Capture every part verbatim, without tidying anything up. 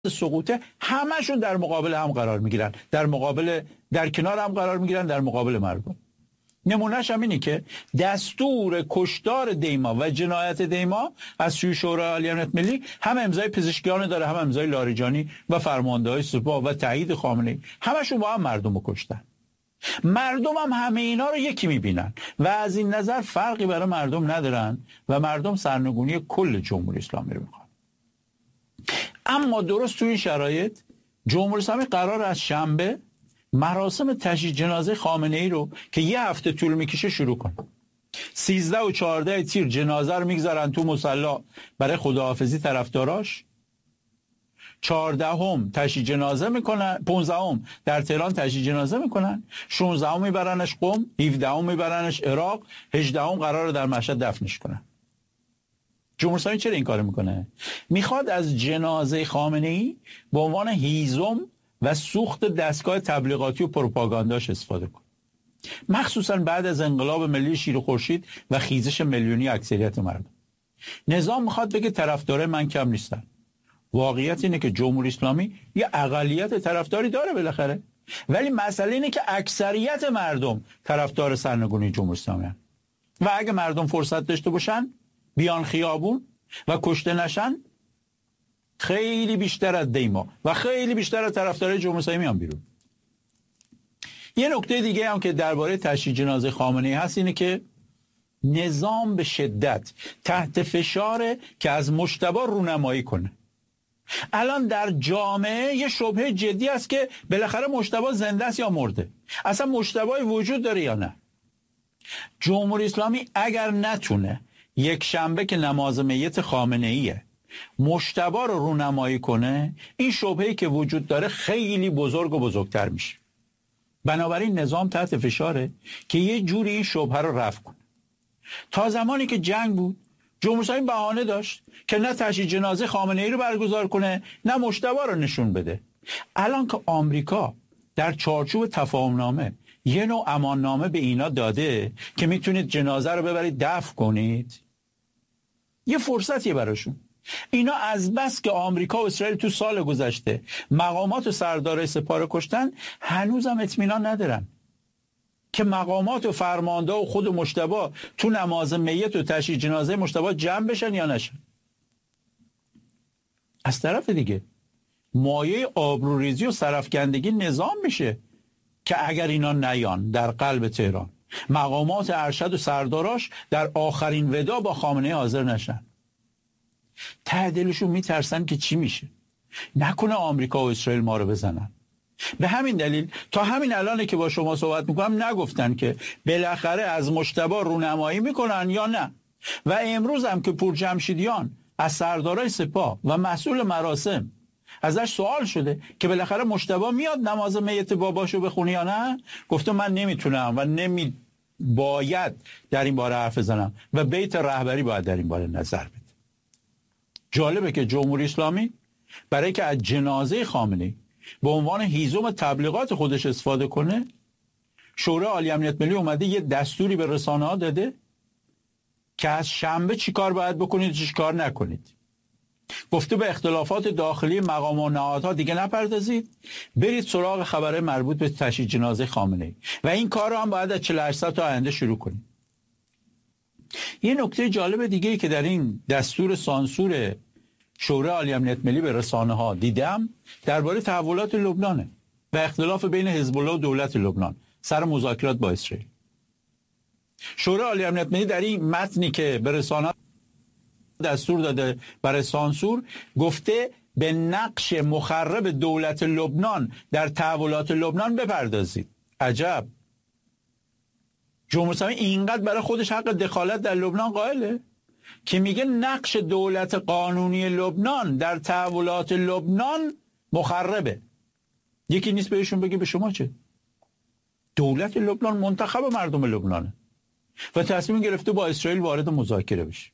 سقوطه همشون در مقابل هم قرار میگیرن، در مقابل در کنار هم قرار میگیرن، در مقابل مردم. نمونهش هم اینه که دستور کشتار دیما و جنایت دیما از سوی شورای عالی امنیت ملی هم امضای پزشکیان داره، هم امضای لاریجانی و فرمانده‌های سپاه و تایید خامنه‌ای، همشون با هم مردم رو کشتن. مردم هم همه اینا رو یکی میبینن و از این نظر فرقی برای مردم ندارن و مردم سرنگونی کل جمهوری اسلامی رو میخوان. اما درست تو این شرایط جمهوری اسلامی قرار از شنبه مراسم تشییع جنازه خامنه‌ای رو که یه هفته طول میکشه شروع کنه. سیزده و چهارده تیر جنازه رو میگذارن تو مصلی برای خداحافظی طرفداراش. چهاردهم تشییع جنازه میکنن، پانزدهم در تهران تشییع جنازه میکنن، شانزدهم میبرنش قم، هفدهم میبرنش عراق، هجدهم قراره در مشهد دفنش کنن. جمهوری اسلامی چرا این کارو میکنه؟ میخواد از جنازه خامنه‌ای به عنوان هیزم و سوخت دستگاه تبلیغاتی و پروپاگانداش استفاده کنه. مخصوصا بعد از انقلاب ملی شیر و خورشید و خیزش میلیونی اکثریت مردم. نظام میخواد بگه طرفدارای من کم نیستن. واقعیت اینه که جمهوری اسلامی یه اقلیت طرفداری داره بالاخره، ولی مسئله اینه که اکثریت مردم طرفدار سرنگونی جمهوری اسلامی هستند و اگه مردم فرصت داشته باشن بیان خیابون و کشته نشن، خیلی بیشتر از دیما و خیلی بیشتر از طرفدارای جمهوری اسلامی میان بیرون. یه نکته دیگه هم که درباره تشییع جنازه خامنه‌ای هست اینه که نظام به شدت تحت فشاره که از مجتبی رونمایی کنه. الان در جامعه یه شبهه جدی است که بالاخره مجتبی زنده است یا مرده، اصلا مجتبی وجود داره یا نه. جمهوری اسلامی اگر نتونه یک شنبه که نماز میت خامنه‌ایه مجتبی رو رونمایی کنه، این شبهه‌ای که وجود داره خیلی بزرگ و بزرگتر میشه. بنابراین نظام تحت فشاره که یه جوری این شبهه رو رفع کنه. تا زمانی که جنگ بود جمهوری اسلامی بهانه داشت که نه تشییع جنازه خامنه‌ای رو برگزار کنه نه مجتبی رو نشون بده. الان که آمریکا در چارچوب تفاهمنامه یه نوع اماننامه به اینا داده که میتونید جنازه رو ببرید دفن کنید، یه فرصتیه براشون. اینا از بس که آمریکا و اسرائیل تو سال گذشته مقامات و سردارای سپاه رو کشتن، هنوزم اطمینان ندارن که مقامات و فرمانده و خود مجتبی تو نماز میت و تشییع جنازه مجتبی جمع بشن یا نشن. از طرف دیگه مایه آبروریزی و سرفکندگی نظام میشه که اگر اینا نیان در قلب تهران، مقامات ارشد و سرداراش در آخرین ودا با خامنه‌ای حاضر نشن، ته دلشون میترسن که چی میشه، نکنه آمریکا و اسرائیل ما رو بزنن. به همین دلیل تا همین الانه که با شما صحبت میکنم نگفتن که بالاخره از مجتبی رونمایی میکنن یا نه. و امروز هم که پورجمشیدیان از سردارای سپاه و مسئول مراسم ازش سوال شده که بالاخره مجتبی میاد نماز میت باباشو بخونه یا نه، گفته من نمیتونم و نمی باید در این باره حرف بزنم و بیت رهبری باید در این باره نظر بده. جالبه که جمهوری اسلامی برای که از جنازه خامنه‌ای به عنوان هیزم تبلیغات خودش استفاده کنه، شورای عالی امنیت ملی اومده یه دستوری به رسانه ها داده که از شنبه چی کار باید بکنید چی کار نکنید. گفته به اختلافات داخلی مقام و نهادها دیگه نپردازید، برید سراغ خبر مربوط به تشییع جنازه خامنه‌ای و این کار رو هم باید از چهل و هشت ساعت تا آینده شروع کنید. یه نکته جالب دیگه ای که در این دستور سانسور شورای عالی امنیت ملی به رسانه ها دیدم درباره تحولات لبنانه و اختلاف بین حزب الله و دولت لبنان سر مذاکرات با اسرائیل. شورای عالی امنیت ملی در این متنی که به رسانه دستور داده برای سانسور گفته به نقش مخرب دولت لبنان در تحولات لبنان بپردازید. عجب، جمهوری اسلامی اینقدر برای خودش حق دخالت در لبنان قائله که میگه نقش دولت قانونی لبنان در تحولات لبنان مخربه. یکی نیست بهشون بگه به شما چه؟ دولت لبنان منتخب مردم لبنانه و تصمیم گرفته با اسرائیل وارد مذاکره بشه.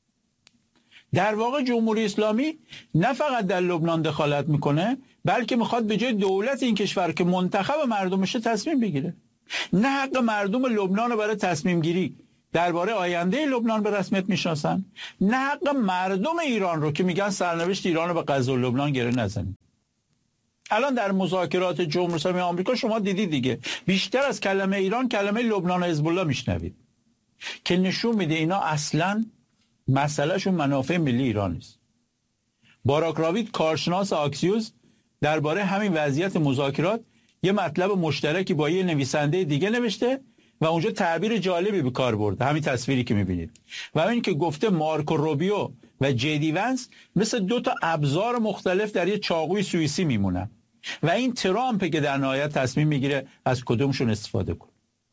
در واقع جمهوری اسلامی نه فقط در لبنان دخالت میکنه، بلکه میخواد به جای دولت این کشور که منتخب مردمشه تصمیم بگیره. نه حق مردم لبنان رو برای تصمیم گیری درباره آینده لبنان به رسمیت میشناسن، نه حق مردم ایران رو که میگن سرنوشت ایران رو به غزه و لبنان گره نزنید. الان در مذاکرات جمهوری اسلامی آمریکا شما دیدید دیگه، بیشتر از کلمه ایران کلمه لبنان و حزب الله میشنوید که نشون میده اینا اصلا مسئلهشون منافع ملی ایران نیست. باراک راوید کارشناس آکسیوس درباره همین وضعیت مذاکرات یه مطلب مشترکی با یه نویسنده دیگه نوشته و اونجا تعبیر جالبی به کار برده، همین تصویری که میبینید، و همین که گفته مارکو روبیو و جدی ونس مثل دو تا ابزار مختلف در یه چاقوی سوئیسی میمونن و این ترامپ که در نهایت تصمیم میگیره از کدومشون استفاده کنه.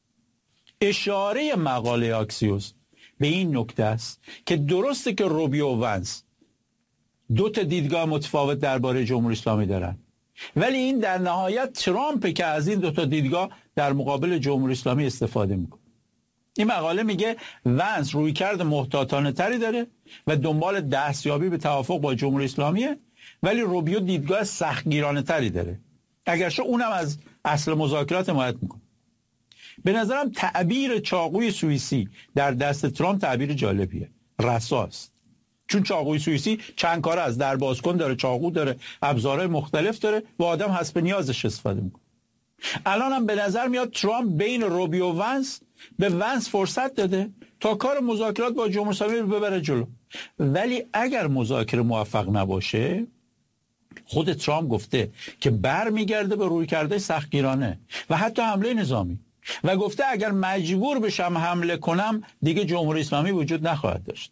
اشاره مقاله آکسیوس به این نکته است که درسته که روبیو و ونس دو تا دیدگاه متفاوت درباره جمهوری اسلامی دارن، ولی این در نهایت ترامپ که از این دو تا دیدگاه در مقابل جمهوری اسلامی استفاده میکنه. این مقاله میگه ونس رویکرد محتاطانه تری داره و دنبال دستیابی به توافق با جمهوری اسلامیه، ولی روبیو دیدگاه سختگیرانه تری داره، اگرچه اونم از اصل مذاکرات حمایت میکنه. به نظرم تعبیر چاقوی سوئیسی در دست ترامپ تعبیر جالبیه، رساست، چون چاقوی سوئیسی چند کاره از در بازکن داره، چاقو داره، ابزارهای مختلف داره و آدم حسب نیازش استفاده میکنه. الان هم به نظر میاد ترامپ بین روبیو و ونس به ونس فرصت داده تا کار مذاکرات با جمهوری اسلامی رو ببره جلو، ولی اگر مذاکره موفق نباشه خود ترامپ گفته که برمیگرده به رویکرد سختگیرانه و حتی حمله نظامی و گفته اگر مجبور بشم حمله کنم دیگه جمهوری اسلامی وجود نخواهد داشت.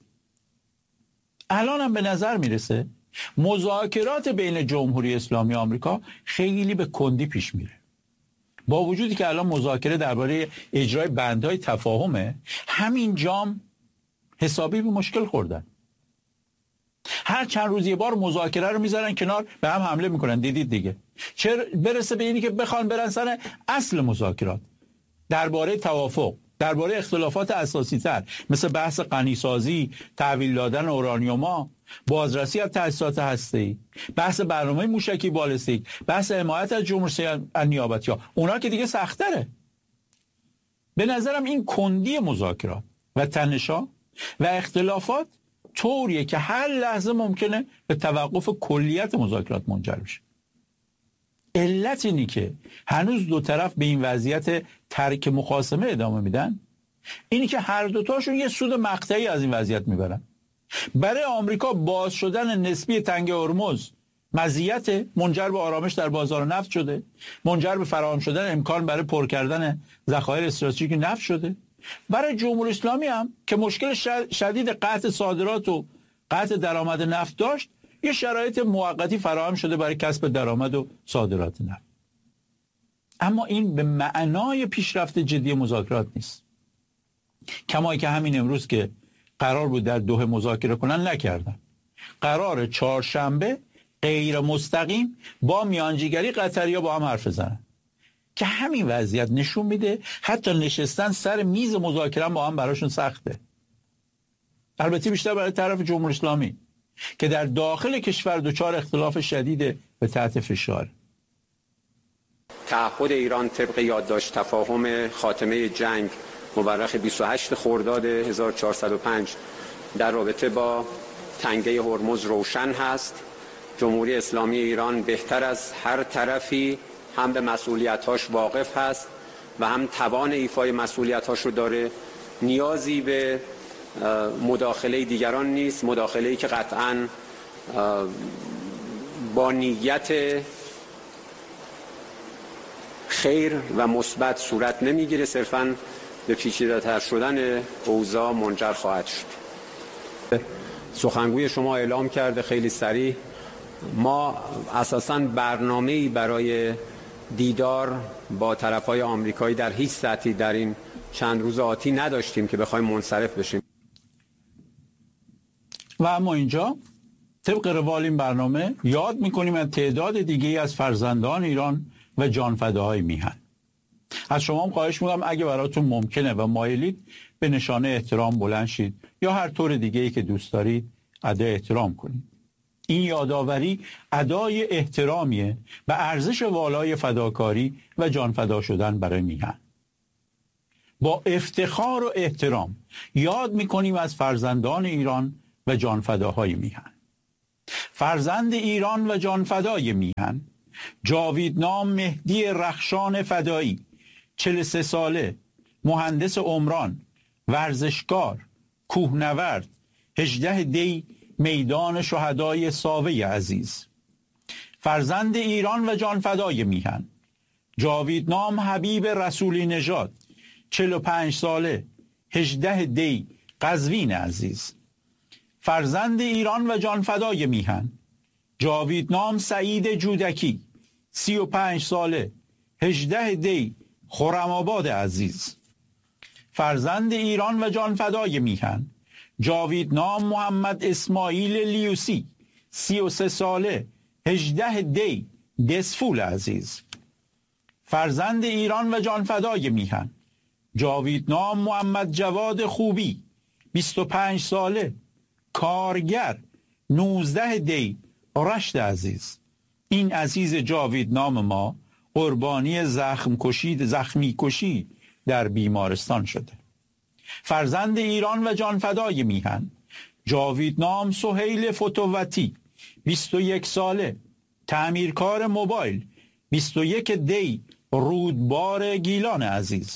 الان هم به نظر میرسه مذاکرات بین جمهوری اسلامی آمریکا خیلی به کندی پیش میره، با وجودی که الان مذاکره درباره اجرای بندهای تفاهمه، همین جام حسابی به مشکل خوردن. هر چند روز یه بار مذاکره رو میذارن کنار، به هم حمله میکنن، دیدید دیگه. چرا برسه به اینی که بخوان برن سر اصل مذاکرات درباره توافق، درباره اختلافات اساسی تر مثل بحث غنیسازی، تحویل دادن اورانیوم، بازرسی از تأسیسات هسته‌ای، بحث برنامه موشکی بالستیک، بحث حمایت از جمهوری نیابتی‌ها، اونا که دیگه سخت‌تره. به نظرم این کندی مذاکرات و تنش‌ها و اختلافات طوریه که هر لحظه ممکنه به توقف کلیت مذاکرات منجر بشه. علت اینی که هنوز دو طرف به این وضعیت ترک مخاصمه ادامه میدن اینی که هر دوتاشون یه سود مقطعی از این وضعیت میبرن. برای آمریکا باز شدن نسبی تنگ هرمز مزیت منجر به آرامش در بازار نفت شده، منجر به فراهم شدن امکان برای پر کردن ذخایر استراتژیک نفت شده. برای جمهوری اسلامی هم که مشکل شدید قطع صادرات و قطع درآمد نفت داشت، یه شرایط موقتی فراهم شده برای کسب درآمد و صادرات نفت. اما این به معنای پیشرفت جدی مذاکرات نیست. کما که همین امروز که قرار بود در دوحه مذاکره کنن نکردن. قرار چهارشنبه غیر مستقیم با میانجیگری قطری‌ها با هم حرف بزنن که همین وضعیت نشون میده حتی نشستن سر میز مذاکره با هم براشون سخته. البته بیشتر برای طرف جمهوری اسلامی که در داخل کشور دچار اختلاف شدید به تحت فشار. تعهد ایران طبق یادداشت تفاهم خاتمه جنگ مورخ بیست و هشتم خرداد هزار و چهارصد و پنج در رابطه با تنگه هرمز روشن هست. جمهوری اسلامی ایران بهتر از هر طرفی هم به مسئولیت‌هاش واقف هست و هم توان ایفای مسئولیت‌هاش رو داره. نیازی به مداخله دیگران نیست، مداخله‌ای که قطعاً با نیت خیر و مثبت صورت نمیگیره، صرفاً به پیچیده‌تر شدن اوضاع منجر خواهد شد. سخنگوی شما اعلام کرده خیلی سریع ما اساساً برنامه‌ای برای دیدار با طرف‌های آمریکایی در هیچ سطحی در این چند روز آتی نداشتیم که بخوایم منصرف بشیم. و اما اینجا طبق روال این برنامه یاد می‌کنیم از تعداد دیگه‌ای از فرزندان ایران و جانفداهای میهن. از شما هم خواهش می‌کنم اگه براتون ممکنه و مایلید به نشانه احترام بلند شید یا هر طور دیگه‌ای که دوست دارید ادای احترام کنید. این یادآوری ادای احترامیه به ارزش والای فداکاری و جانفدا شدن برای میهن. با افتخار و احترام یاد میکنیم از فرزندان ایران و جانفداهای میهن. فرزند ایران و جانفدای میهن، جاویدنام مهدی رخشان فدایی، چهل و سه ساله، مهندس عمران، ورزشکار، کوهنورد، هجده دی میدان شهدای ساوه عزیز. فرزند ایران و جانفدای میهن، جاویدنام حبیب رسولی نژاد، چهل و پنج ساله، هجده دی قزوین عزیز. فرزند ایران و جانفدای میهن، جاویدنام سعید جودکی، سی و پنج ساله، هجده دی خرم‌آباد عزیز. فرزند ایران و جانفدای میهن، جاویدنام محمد اسماعیل لیوسی، سی و سه ساله، هجده دی دسفول عزیز. فرزند ایران و جانفدای میهن، جاویدنام محمد جواد خوبی، بیست و پنج ساله، کارگر، نوزده دی رشت عزیز. این عزیز جاویدنام ما قربانی زخم کشید زخمی کشی در بیمارستان شده. فرزند ایران و جانفدای میهن، جاویدنام سهیل فتووتی، بیست و یک ساله، تعمیرکار موبایل، بیست و یک دی رودبار گیلان عزیز.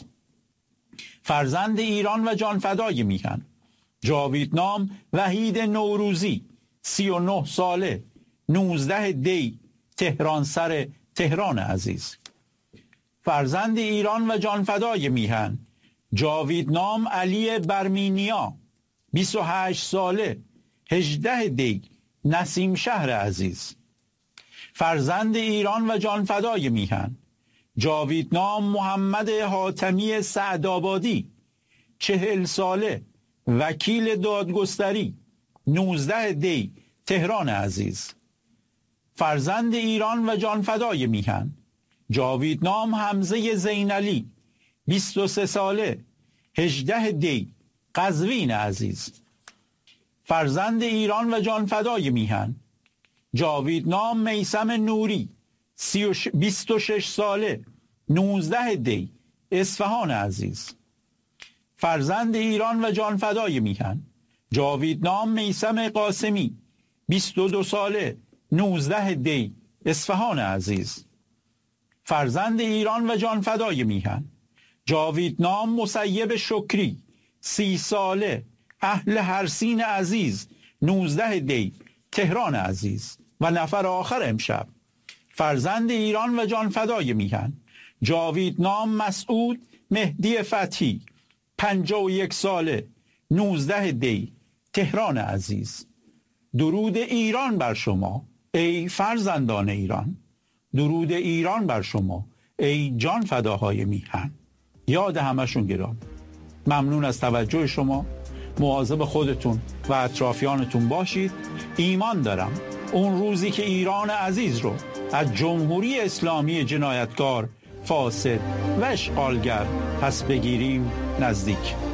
فرزند ایران و جانفدای میهن، جاویدنام وحید نوروزی، سی و نه ساله، نوزده دی تهران سر تهران عزیز. فرزند ایران و جانفدای میهن، جاویدنام علی برمینیا، بیست و هشت ساله، هجده دی نسیم شهر عزیز. فرزند ایران و جانفدای میهن، جاویدنام محمد حاتمی سعدآبادی، چهل ساله، وکیل دادگستری، نوزده دی تهران عزیز. فرزند ایران و جانفدای میهن، جاویدنام حمزه زینعلی، بیست و سه ساله، هجده دی قزوین عزیز. فرزند ایران و جانفدای میهن، جاویدنام میثم نوری، بیست و شش ساله، نوزده دی اصفهان عزیز. فرزند ایران و جانفدای میهن، جاویدنام میثم قاسمی، بیست و دو ساله، نوزده دی اصفهان عزیز. فرزند ایران و جانفدای میهن، جاویدنام مسیب شکری، سی ساله، اهل هرسین عزیز، نوزده دی تهران عزیز. و نفر آخر امشب، فرزند ایران و جانفدای میهن، جاویدنام مسعود مهدی فتحی، پنجاه و یک ساله، نوزده دی تهران عزیز. درود ایران بر شما ای فرزندان ایران، درود ایران بر شما ای جان فداهای میهن. یاد همشون گرامی. ممنون از توجه شما. مواظب خودتون و اطرافیانتون باشید. ایمان دارم اون روزی که ایران عزیز رو از جمهوری اسلامی جنایتکار، فاسد و اشغالگر پس بگیریم نزدیک.